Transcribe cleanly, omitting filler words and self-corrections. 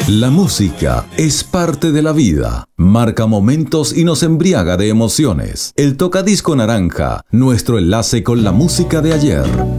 La música es parte de la vida, marca momentos y nos embriaga de emociones. El tocadisco naranja, nuestro enlace con la música de ayer.